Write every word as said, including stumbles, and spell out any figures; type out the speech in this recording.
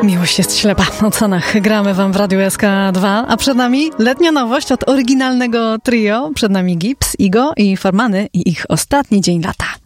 Miłość jest ślepa. O cenach gramy wam w Radiu S K dwa, a przed nami letnia nowość od oryginalnego trio. Przed nami Gips, Igo i Formany i ich ostatni dzień lata.